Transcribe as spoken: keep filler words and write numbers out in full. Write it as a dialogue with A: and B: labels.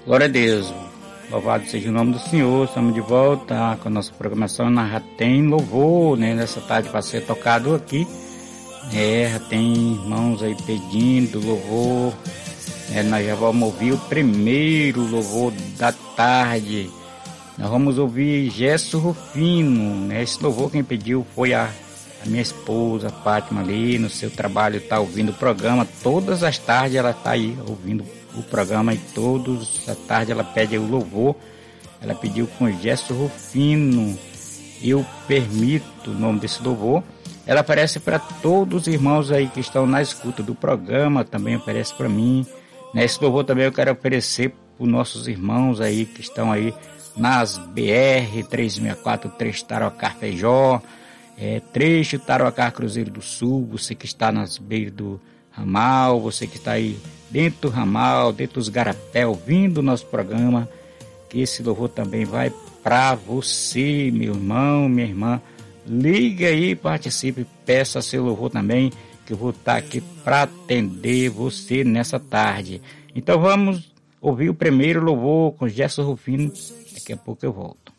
A: Glória a Deus, louvado seja o nome do Senhor. Estamos de volta com a nossa programação. Nós já tem louvor, né, nessa tarde para ser tocado aqui. É, já tem irmãos aí pedindo louvor. É, nós já vamos ouvir o primeiro louvor da tarde. Nós vamos ouvir Gesso Rufino, né? Esse louvor quem pediu foi a, a minha esposa, Fátima, ali no seu trabalho, está ouvindo o programa. Todas as tardes ela está aí ouvindo o programa e todas as tardes ela pede o louvor. Ela pediu com Gesso Rufino, Eu Permito, o nome desse louvor. Ela oferece para todos os irmãos aí que estão na escuta do programa, também oferece para mim. Nesse louvor também eu quero oferecer para os nossos irmãos aí que estão aí nas B R trezentos e sessenta e quatro, três Tarocá Feijó, é, trecho Tarocá Cruzeiro do Sul, você que está nas beiras do ramal, você que está aí dentro do ramal, dentro dos garapé, ouvindo o nosso programa, que esse louvor também vai para você, meu irmão, minha irmã. Liga aí, participe, peça seu louvor também, que eu vou estar aqui para atender você nessa tarde. Então vamos ouvir o primeiro louvor com Gesso Rufino. Daqui a pouco eu volto.